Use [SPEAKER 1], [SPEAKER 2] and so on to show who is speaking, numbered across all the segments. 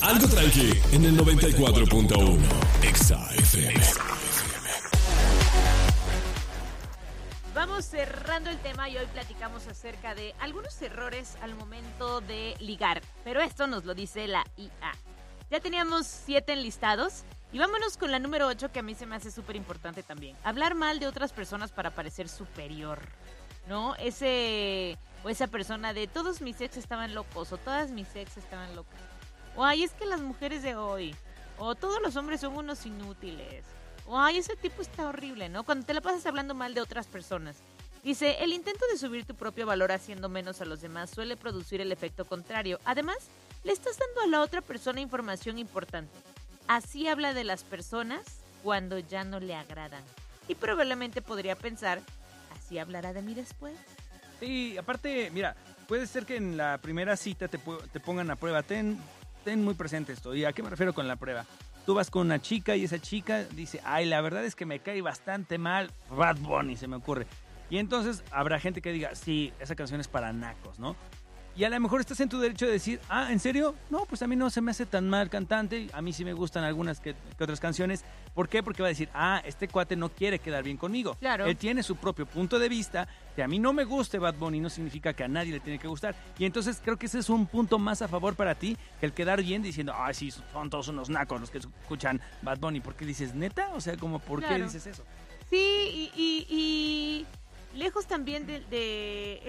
[SPEAKER 1] Algo tranqui en el 94.1 Exa FM.
[SPEAKER 2] Vamos cerrando el tema y hoy platicamos acerca de algunos errores al momento de ligar. Pero esto nos lo dice la IA. Ya teníamos 7 enlistados y vámonos con la número 8, que a mí se me hace súper importante también. Hablar mal de otras personas para parecer superior, ¿no? Esa persona de todos mis ex estaban locos o todas mis ex estaban locas. O ay, es que las mujeres de hoy, o todos los hombres son unos inútiles. O ay, ese tipo está horrible, ¿no? Cuando te la pasas hablando mal de otras personas. Dice, el intento de subir tu propio valor haciendo menos a los demás suele producir el efecto contrario. Además, le estás dando a la otra persona información importante. Así habla de las personas cuando ya no le agradan. Y probablemente podría pensar, así hablará de mí después.
[SPEAKER 3] Sí, aparte, mira, puede ser que en la primera cita te pongan a prueba. Ten muy presente esto. ¿Y a qué me refiero con la prueba? Tú vas con una chica y esa chica dice, ay, la verdad es que me cae bastante mal Bad Bunny, se me ocurre. Y entonces habrá gente que diga, sí, esa canción es para nacos, ¿no? Y a lo mejor estás en tu derecho de decir, ah, ¿en serio? No, pues a mí no se me hace tan mal cantante, a mí sí me gustan algunas que otras canciones. ¿Por qué? Porque va a decir, este cuate no quiere quedar bien conmigo.
[SPEAKER 2] Claro.
[SPEAKER 3] Él tiene su propio punto de vista, que a mí no me guste Bad Bunny no significa que a nadie le tiene que gustar. Y entonces creo que ese es un punto más a favor para ti, que el quedar bien diciendo, ay, sí, son todos unos nacos los que escuchan Bad Bunny. ¿Por qué dices, neta? O sea, como, ¿por qué dices eso?
[SPEAKER 2] Sí, y lejos también de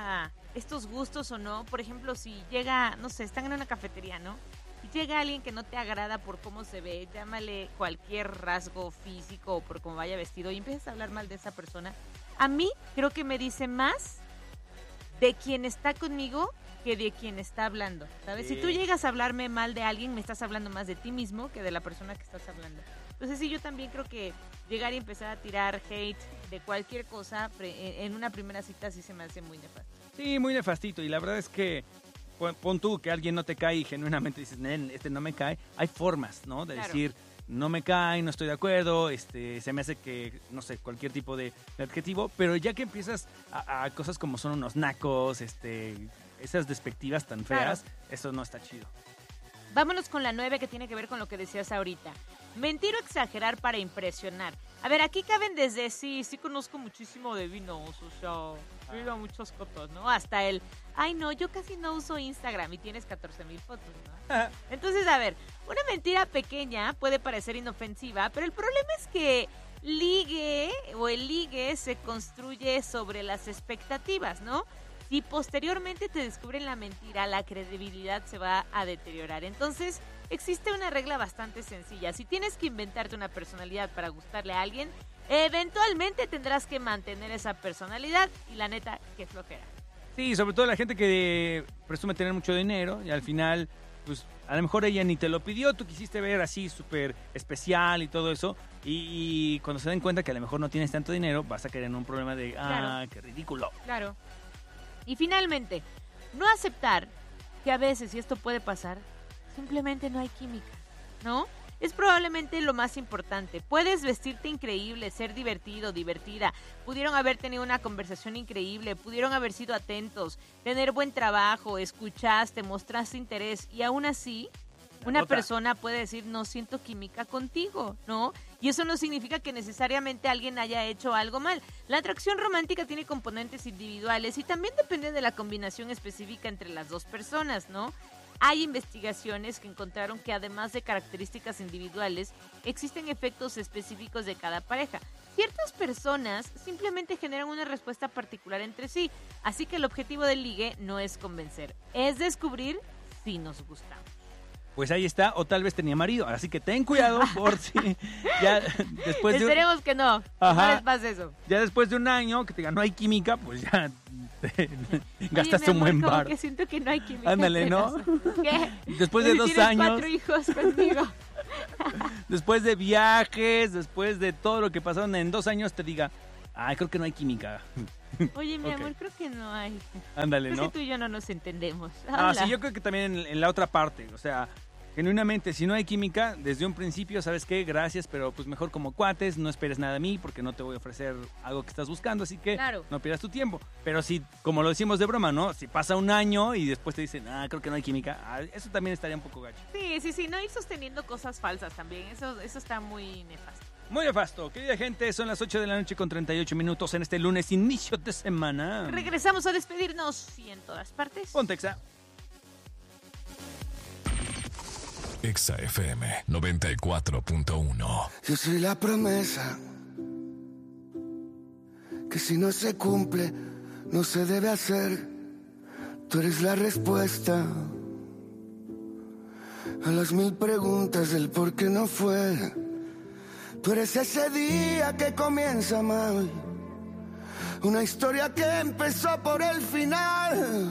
[SPEAKER 2] estos gustos o no, por ejemplo, si llega, no sé, están en una cafetería, ¿no? Y llega alguien que no te agrada por cómo se ve, llámale cualquier rasgo físico o por cómo vaya vestido y empiezas a hablar mal de esa persona, a mí creo que me dice más de quien está conmigo que de quien está hablando, ¿sabes?
[SPEAKER 3] Sí.
[SPEAKER 2] Si tú llegas a hablarme mal de alguien, me estás hablando más de ti mismo que de la persona que estás hablando. Entonces sí, yo también creo que llegar y empezar a tirar hate de cualquier cosa en una primera cita sí se me hace muy nefasto.
[SPEAKER 3] Sí, muy nefastito. Y la verdad es que pon tú que alguien no te cae y genuinamente dices, este no me cae. Hay formas, ¿no? De decir, no me cae, no estoy de acuerdo, se me hace que, no sé, cualquier tipo de adjetivo. Pero ya que empiezas a cosas como son unos nacos, esas despectivas tan feas, eso no está chido.
[SPEAKER 2] Vámonos con la 9, que tiene que ver con lo que decías ahorita. Mentir o exagerar para impresionar. A ver, aquí caben desde sí conozco muchísimo de vinos, o sea, he ido a muchos cotos, ¿no? Hasta el, ay no, yo casi no uso Instagram y tienes 14,000 fotos, ¿no? Entonces, a ver, una mentira pequeña puede parecer inofensiva, pero el problema es que el ligue se construye sobre las expectativas, ¿no? Si posteriormente te descubren la mentira, la credibilidad se va a deteriorar. Entonces, existe una regla bastante sencilla. Si tienes que inventarte una personalidad para gustarle a alguien, eventualmente tendrás que mantener esa personalidad. Y la neta, qué flojera.
[SPEAKER 3] Sí, sobre todo la gente que presume tener mucho dinero y al final, pues a lo mejor ella ni te lo pidió, tú quisiste ver así súper especial y todo eso. Y cuando se den cuenta que a lo mejor no tienes tanto dinero, vas a caer en un problema de,
[SPEAKER 2] Claro.
[SPEAKER 3] qué ridículo.
[SPEAKER 2] Claro. Y finalmente, no aceptar que a veces, y esto puede pasar, simplemente no hay química, ¿no? Es probablemente lo más importante. Puedes vestirte increíble, ser divertido, divertida. Pudieron haber tenido una conversación increíble, pudieron haber sido atentos, tener buen trabajo, escuchaste, mostraste interés y aún así una persona puede decir no siento química contigo, ¿no? Y eso no significa que necesariamente alguien haya hecho algo mal. La atracción romántica tiene componentes individuales y también depende de la combinación específica entre las dos personas, ¿no? Hay investigaciones que encontraron que además de características individuales, existen efectos específicos de cada pareja. Ciertas personas simplemente generan una respuesta particular entre sí, así que el objetivo del ligue no es convencer, es descubrir si nos gustamos.
[SPEAKER 3] Pues ahí está, o tal vez tenía marido, así que ten cuidado por si ya después de
[SPEAKER 2] Esperemos que no, no les pase eso.
[SPEAKER 3] Ya después de un año que te diga no hay química, pues ya gastaste
[SPEAKER 2] Oye,
[SPEAKER 3] un buen bar.
[SPEAKER 2] Que siento que no hay química.
[SPEAKER 3] Ándale, ¿no?
[SPEAKER 2] ¿Qué?
[SPEAKER 3] Después de 2
[SPEAKER 2] Tienes
[SPEAKER 3] años.
[SPEAKER 2] 4 hijos conmigo.
[SPEAKER 3] Después de viajes, después de todo lo que pasaron en 2 años, te diga, creo que no hay química.
[SPEAKER 2] Oye, mi amor, creo que no hay.
[SPEAKER 3] Ándale,
[SPEAKER 2] creo
[SPEAKER 3] ¿no?
[SPEAKER 2] que tú y yo no nos entendemos.
[SPEAKER 3] Sí, yo creo que también en la otra parte, o sea, Genuinamente, si no hay química, desde un principio, ¿sabes qué? Gracias, pero pues mejor como cuates, no esperes nada de mí porque no te voy a ofrecer algo que estás buscando, así que
[SPEAKER 2] Claro.
[SPEAKER 3] no pierdas tu tiempo. Pero si, como lo decimos de broma, ¿no? Si pasa un año y después te dicen, creo que no hay química, eso también estaría un poco gacho.
[SPEAKER 2] Sí, no ir sosteniendo cosas falsas también, eso está muy nefasto.
[SPEAKER 3] Muy nefasto. Querida gente, son las 8 de la noche con 38 minutos en este lunes, inicio de semana.
[SPEAKER 2] Regresamos a despedirnos y en todas partes.
[SPEAKER 3] Pontexa.
[SPEAKER 1] Exa FM 94.1.
[SPEAKER 4] Yo soy la promesa que si no se cumple, no se debe hacer. Tú eres la respuesta a las 1000 preguntas del por qué no fue. Tú eres ese día que comienza mal, una historia que empezó por el final.